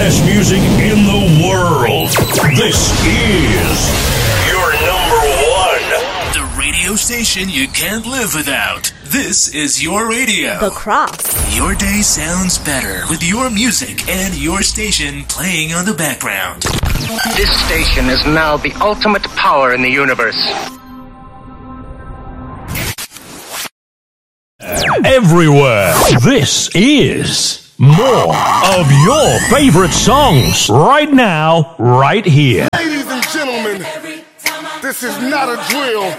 best music in the world. This is your number one. The radio station you can't live without. This is your radio. The Cross. Your day sounds better with your music and your station playing on the background. This station is now the ultimate power in the universe. Everywhere. This is more of your favorite songs right now, right here. Ladies and gentlemen, this is not a drill.